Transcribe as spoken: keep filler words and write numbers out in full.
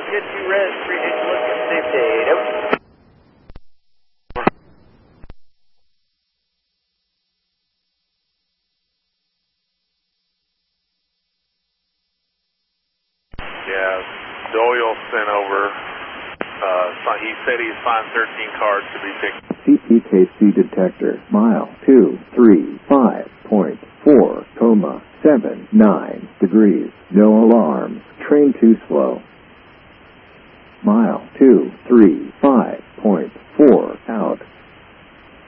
Get two red, three digit looking, safety, nope. Yeah, Doyle sent over, uh, he said he's finding thirteen cars to be picked. C P K C detector, mile two three five point four, coma seven nine degrees, no alarms, train too slow. Mile two three five point four, out.